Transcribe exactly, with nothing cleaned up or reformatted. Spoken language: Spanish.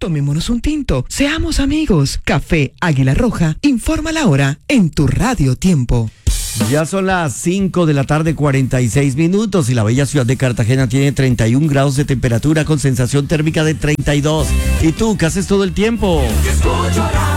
Tomémonos un tinto, seamos amigos. Café Águila Roja, informa la hora en tu Radio Tiempo. Ya son las cinco de la tarde, cuarenta y seis minutos, y la bella ciudad de Cartagena tiene treinta y un grados de temperatura con sensación térmica de treinta y dos. ¿Y tú qué haces todo el tiempo? Escucho